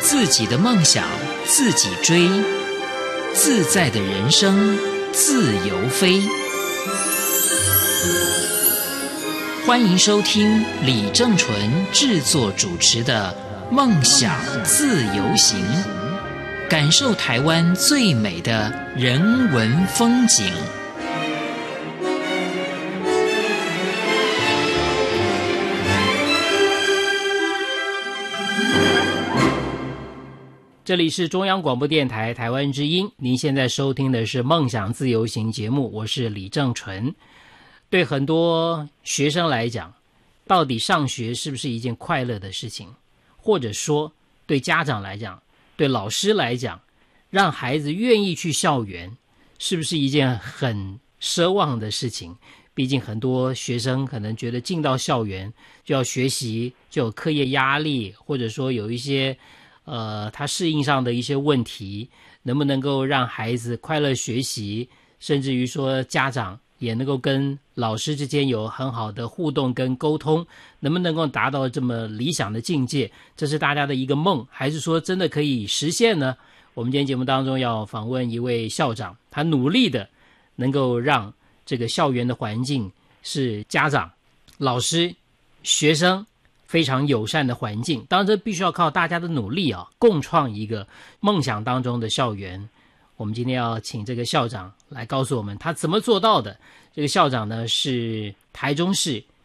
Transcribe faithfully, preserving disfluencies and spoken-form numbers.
自己的梦想自己追，自在的人生自由飞。欢迎收听李正纯制作主持的《梦想自由行》，感受台湾最美的人文风景。这里是中央广播电台台湾之音，您现在收听的是《梦想自由行》节目，我是李正纯。对很多学生来讲，到底上学是不是一件快乐的事情？或者说，对家长来讲，对老师来讲，让孩子愿意去校园，是不是一件很奢望的事情？毕竟很多学生可能觉得进到校园就要学习，就有课业压力，或者说有一些呃，他适应上的一些问题，能不能够让孩子快乐学习，甚至于说家长也能够跟老师之间有很好的互动跟沟通，能不能够达到这么理想的境界，这是大家的一个梦，还是说真的可以实现呢？我们今天节目当中要访问一位校长，他努力的能够让这个校园的环境是家长、老师、学生非常友善的环境，当然这必须要靠大家的努力啊，共创一个梦想当中的校园。我们今天要请这个校长来告诉我们他怎么做到的。这个校长呢是台中市